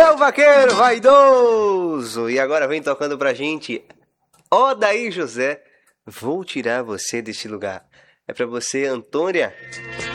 o vaqueiro vaidoso! E agora vem tocando pra gente Odair José, Vou Tirar Você Deste Lugar. É pra você, Antônia.